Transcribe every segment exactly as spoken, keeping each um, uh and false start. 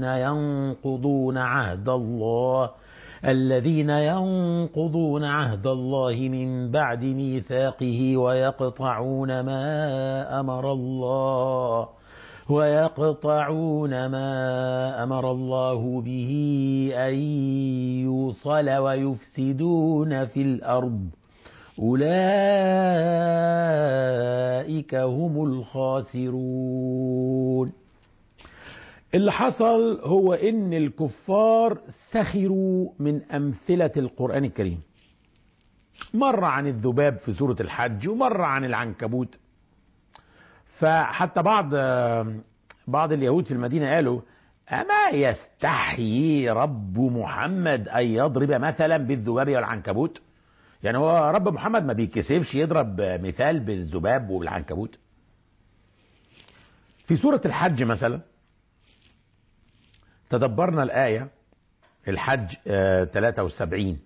ينقضون عهد الله الذين ينقضون عهد الله من بعد ميثاقه ويقطعون ما أمر الله ويقطعون ما أمر الله به أن يوصل ويفسدون في الأرض أولئك هم الخاسرون. اللي حصل هو إن الكفار سخروا من أمثلة القرآن الكريم، مرة عن الذباب في سورة الحج ومرة عن العنكبوت. فحتى بعض بعض اليهود في المدينة قالوا: أما يستحيي رب محمد أن يضرب مثلا بالذباب والعنكبوت؟ يعني هو رب محمد ما بيكسفش يضرب مثال بالذباب وبالعنكبوت؟ في سورة الحج مثلا تدبرنا الآية الحج ثلاثة وسبعين: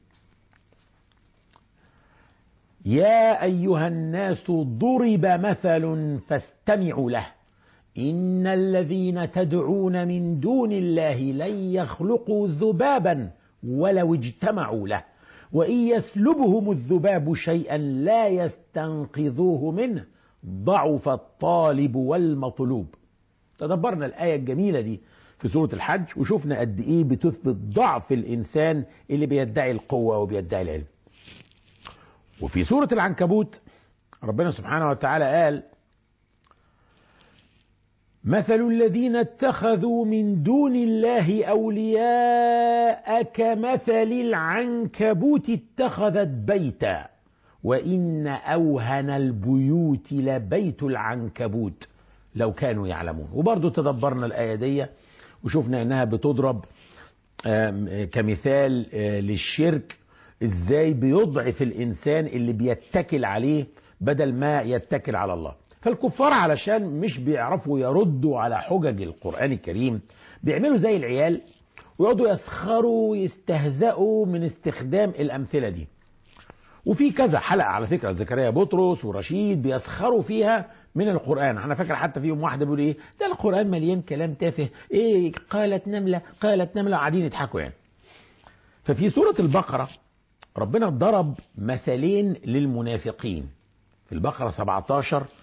يا أيها الناس ضرب مثل فاستمعوا له إن الذين تدعون من دون الله لن يخلقوا ذبابا ولو اجتمعوا له وإن يسلبهم الذباب شيئا لا يستنقذوه منه ضعف الطالب والمطلوب. تدبرنا الآية الجميلة دي في سورة الحج وشوفنا قد إيه بتثبت ضعف الإنسان اللي بيدعي القوة وبيدعي العلم. وفي سورة العنكبوت ربنا سبحانه وتعالى قال: مثل الذين اتخذوا من دون الله أولياء كمثل العنكبوت اتخذت بيتا وإن أوهن البيوت لبيت العنكبوت لو كانوا يعلمون. وبرضو تدبرنا الآية دي وشوفنا أنها بتضرب كمثال للشرك، إزاي بيضعف الإنسان اللي بيتكل عليه بدل ما يتكل على الله. فالكفار علشان مش بيعرفوا يردوا على حجج القرآن الكريم بيعملوا زي العيال ويقعدوا يسخروا ويستهزئوا من استخدام الأمثلة دي. وفي كذا حلقة على فكرة زكريا بطرس ورشيد بيسخروا فيها من القرآن. أنا فاكر حتى فيهم واحدة بيقول إيه ده القرآن مليان كلام تافه، إيه قالت نملة قالت نملة، قاعدين يضحكوا يعني. ففي سورة البقرة ربنا ضرب مثلين للمنافقين في البقرة سبعتاشر